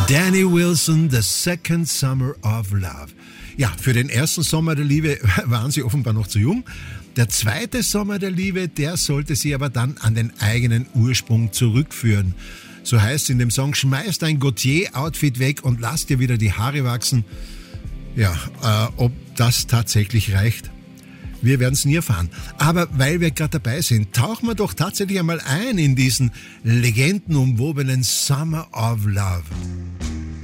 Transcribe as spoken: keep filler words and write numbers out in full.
Danny Wilson, The Second Summer of Love. Ja, für den ersten Sommer der Liebe waren sie offenbar noch zu jung. Der zweite Sommer der Liebe, der sollte sie aber dann an den eigenen Ursprung zurückführen. So heißt es in dem Song, schmeiß dein Gautier-Outfit weg und lass dir wieder die Haare wachsen. Ja, äh, ob das tatsächlich reicht, wir werden es nie erfahren. Aber weil wir gerade dabei sind, tauchen wir doch tatsächlich einmal ein in diesen legendenumwobenen Summer of Love.